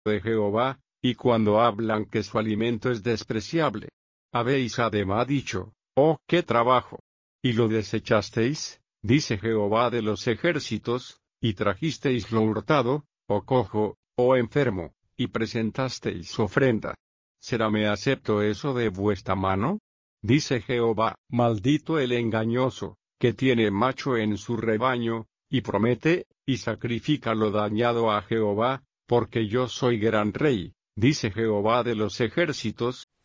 de Jehová, y cuando hablan que su alimento es despreciable. Habéis además dicho, oh, qué trabajo. Y lo desechasteis, dice Jehová de los ejércitos, y trajisteis lo hurtado, oh cojo, oh enfermo, y presentasteis ofrenda. ¿Seráme acepto eso de vuestra mano? Dice Jehová, maldito el engañoso, que tiene macho en su rebaño, y promete, y sacrifica lo dañado a Jehová, porque yo soy gran rey, dice Jehová de los ejércitos,